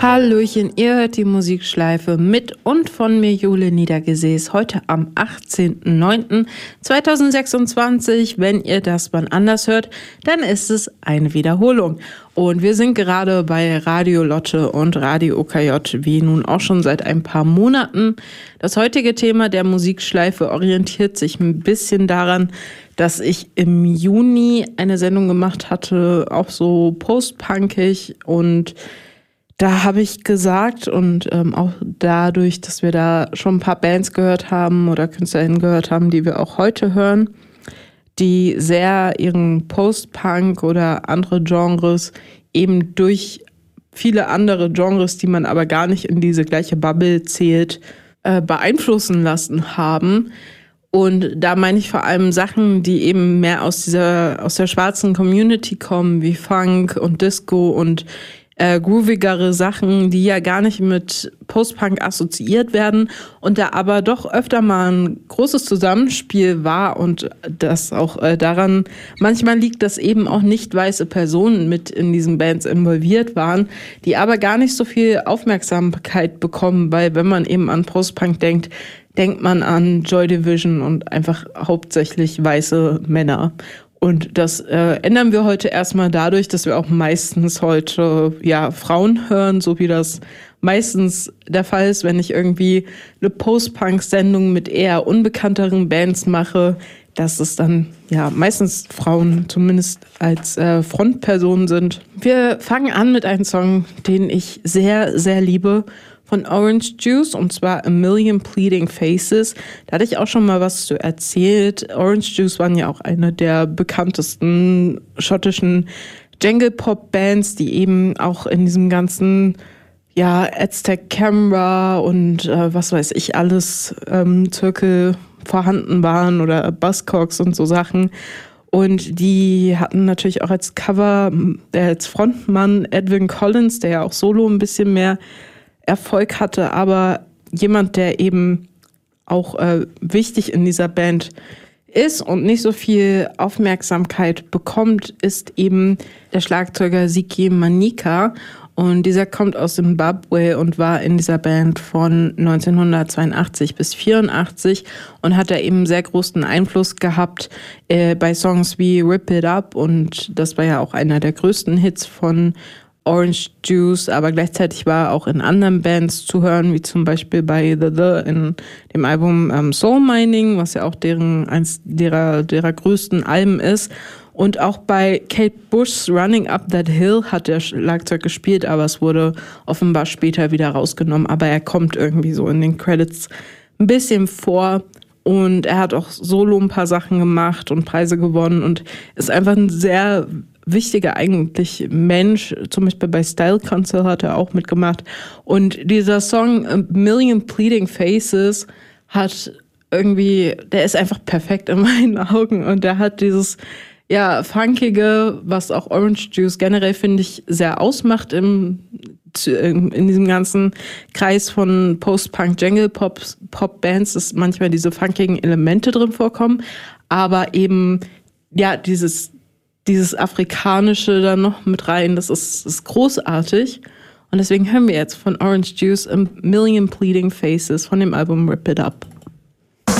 Hallöchen, ihr hört die Musikschleife mit und von mir Jule Niedergesäß heute am 18.09.2026. Wenn ihr das wann anders hört, dann ist es eine Wiederholung. Und wir sind gerade bei Radio Lotte und Radio OKJ, wie nun auch schon seit ein paar Monaten. Das heutige Thema der Musikschleife orientiert sich ein bisschen daran, dass ich im Juni eine Sendung gemacht hatte, auch so post-punkig, und da habe ich gesagt, und auch dadurch, dass wir da schon ein paar Bands gehört haben oder KünstlerInnen gehört haben, die wir auch heute hören, die sehr ihren Post-Punk oder andere Genres eben durch viele andere Genres, die man aber gar nicht in diese gleiche Bubble zählt, beeinflussen lassen haben. Und da meine ich vor allem Sachen, die eben mehr aus der schwarzen Community kommen, wie Funk und Disco und groovigere Sachen, die ja gar nicht mit Post-Punk assoziiert werden und da aber doch öfter mal ein großes Zusammenspiel war, und das auch daran manchmal liegt, dass eben auch nicht weiße Personen mit in diesen Bands involviert waren, die aber gar nicht so viel Aufmerksamkeit bekommen, weil wenn man eben an Post-Punk denkt man an Joy Division und einfach hauptsächlich weiße Männer. Und das ändern wir heute erstmal dadurch, dass wir auch meistens heute Frauen hören, so wie das meistens der Fall ist, wenn ich irgendwie eine Post-Punk-Sendung mit eher unbekannteren Bands mache, dass es dann meistens Frauen zumindest als Frontpersonen sind. Wir fangen an mit einem Song, den ich sehr, sehr liebe, von Orange Juice, und zwar A Million Pleading Faces. Da hatte ich auch schon mal was zu erzählt. Orange Juice waren ja auch eine der bekanntesten schottischen Jangle-Pop-Bands, die eben auch in diesem ganzen Aztec Camera und was weiß ich alles Zirkel vorhanden waren, oder Buzzcocks und so Sachen. Und die hatten natürlich auch als Cover, als Frontmann Edwyn Collins, der ja auch solo ein bisschen mehr Erfolg hatte, aber jemand, der eben auch wichtig in dieser Band ist und nicht so viel Aufmerksamkeit bekommt, ist eben der Schlagzeuger Siki Manika. Und dieser kommt aus Zimbabwe und war in dieser Band von 1982 bis 1984 und hat da eben sehr großen Einfluss gehabt bei Songs wie Rip It Up, und das war ja auch einer der größten Hits von Orange Juice, aber gleichzeitig war er auch in anderen Bands zu hören, wie zum Beispiel bei The in dem Album Soul Mining, was ja auch eins derer größten Alben ist. Und auch bei Kate Bush's Running Up That Hill hat er Schlagzeug gespielt, aber es wurde offenbar später wieder rausgenommen. Aber er kommt irgendwie so in den Credits ein bisschen vor. Und er hat auch solo ein paar Sachen gemacht und Preise gewonnen und ist einfach ein sehr wichtiger eigentlich Mensch. Zum Beispiel bei Style Council hat er auch mitgemacht. Und dieser Song A Million Pleading Faces der ist einfach perfekt in meinen Augen. Und der hat dieses funkige, was auch Orange Juice generell, finde ich, sehr ausmacht in diesem ganzen Kreis von Post-Punk-Jangle-Pop-Bands, dass manchmal diese funkigen Elemente drin vorkommen, aber eben dieses Afrikanische da noch mit rein, das ist großartig. Und deswegen hören wir jetzt von Orange Juice A Million Pleading Faces von dem Album Rip It Up.